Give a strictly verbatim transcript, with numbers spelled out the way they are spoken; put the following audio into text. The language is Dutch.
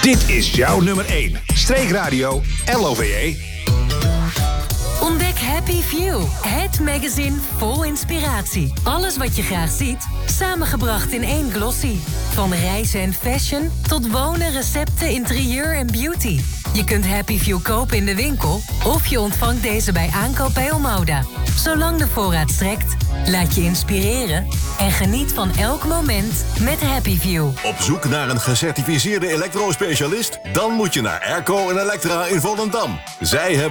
Dit is jouw nummer één. Streekradio L O V E. Ontdek Happy View, het magazine vol inspiratie. Alles wat je graag ziet, samengebracht in één glossy. Van reizen en fashion tot wonen, recepten, interieur en beauty. Je kunt Happy View kopen in de winkel of je ontvangt deze bij aankoop bij Ommoda. Zolang de voorraad strekt, laat je inspireren en geniet van elk moment met Happy View. Op zoek naar een gecertificeerde elektrospecialist? Dan moet je naar Airco en Electra in Volendam. Zij hebben